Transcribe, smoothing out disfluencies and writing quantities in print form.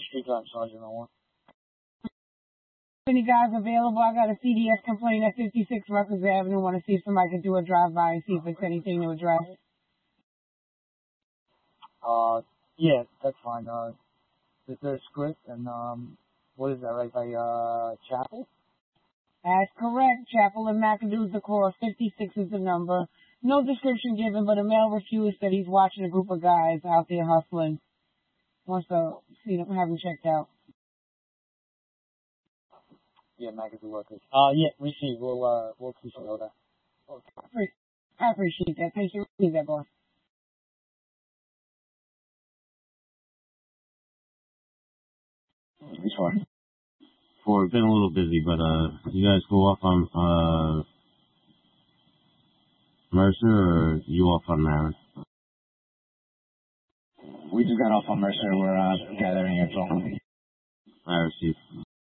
Street Drive, Sergeant 01. Any guys available? I got a CDS complaint at 56 Rutgers Avenue. Want to see if somebody can do a drive-by and see if it's anything to address. Yeah, that's fine. Is there a script and, what is that, right by, Chapel? That's correct. Chapel and McAdoo's the course. 56 is the number. No description given, but a male refused that he's watching a group of guys out there hustling. Wants to see them, have him checked out. Yeah, McAdoo workers. Yeah, receive. We'll keep it over. Okay. I appreciate that. Thank you. Receive that, boss. Which one? Been a little busy, but you guys go off on Mercer, or you off on Marin? We just got off on Mercer. We're gathering info. I receive.